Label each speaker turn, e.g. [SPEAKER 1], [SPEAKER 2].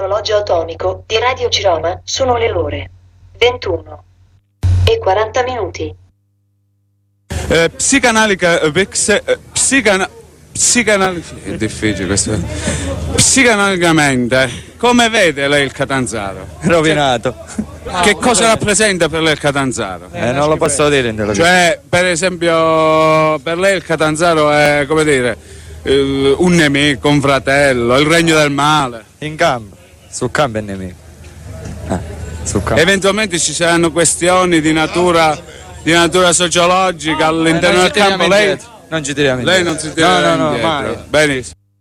[SPEAKER 1] sull'orologio atomico di Radio Ciroma sono le ore 21:40.
[SPEAKER 2] È difficile questo. Psicanalmente, come vede lei il Catanzaro?
[SPEAKER 3] Rovinato.
[SPEAKER 2] Che cosa rappresenta per lei il Catanzaro?
[SPEAKER 3] Non lo posso dire in televisione.
[SPEAKER 2] Cioè, per esempio, per lei il Catanzaro è, come dire, un nemico, un fratello, il regno del male.
[SPEAKER 3] In campo. Sul campo è nemico. Sul campo.
[SPEAKER 2] Eventualmente ci saranno questioni di natura sociologica all'interno del campo. Lei
[SPEAKER 3] non ci tiriamo indietro.
[SPEAKER 2] Lei non si tira indietro.
[SPEAKER 3] mai.
[SPEAKER 2] Benissimo.